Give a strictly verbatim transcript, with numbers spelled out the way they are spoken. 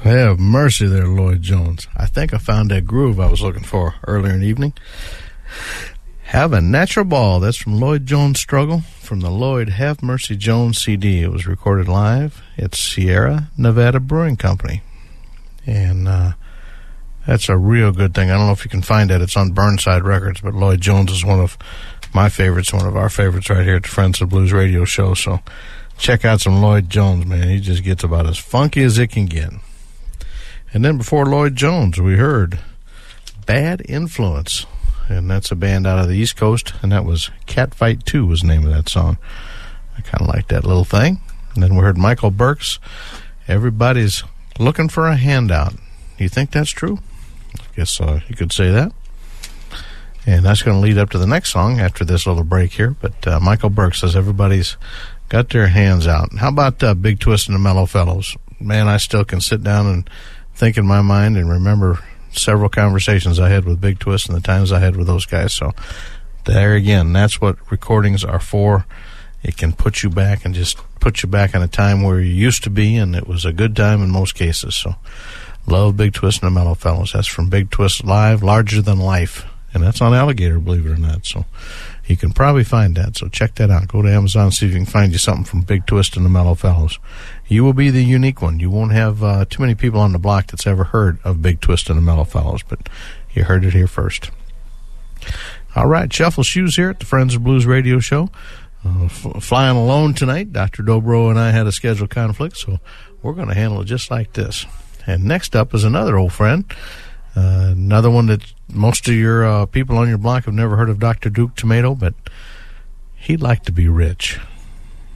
Have mercy there, Lloyd Jones. I think I found that groove I was looking for earlier in the evening. Have a Natural Ball. That's from Lloyd Jones Struggle, from the Lloyd Have Mercy Jones C D. It was recorded live at Sierra Nevada Brewing Company. And uh, that's a real good thing. I don't know if you can find that. It's on Burnside Records, but Lloyd Jones is one of my favorites, one of our favorites right here at the Friends of Blues radio show. So check out some Lloyd Jones, man. He just gets about as funky as it can get. And then before Lloyd Jones, we heard Bad Influence. And that's a band out of the East Coast, and that was Catfight two was the name of that song. I kind of like that little thing. And then we heard Michael Burks, Everybody's Looking for a Handout. You think that's true? I guess uh, you could say that. And that's going to lead up to the next song after this little break here. But uh, Michael Burks says everybody's got their hands out. How about uh, Big Twist and the Mellow Fellows? Man, I still can sit down and think in my mind and remember several conversations I had with Big Twist and the times I had with those guys. So there again, that's what recordings are for. It can put you back and just put you back in a time where you used to be, and it was a good time in most cases. So love Big Twist and the Mellow Fellows. That's from Big Twist Live, Larger Than Life. And that's on Alligator, believe it or not. So you can probably find that. So check that out. Go to Amazon, see if you can find you something from Big Twist and the Mellow Fellows. You will be the unique one. You won't have uh, too many people on the block that's ever heard of Big Twist and the Mellow Fellows, but you heard it here first. All right, Shuffle Shoes here at the Friends of Blues radio show. Uh, f- flying alone tonight. Doctor Dobro and I had a schedule conflict, so we're going to handle it just like this. And next up is another old friend. Uh, another one that most of your uh, people on your block have never heard of, Doctor Duke Tomato, but he'd like to be rich.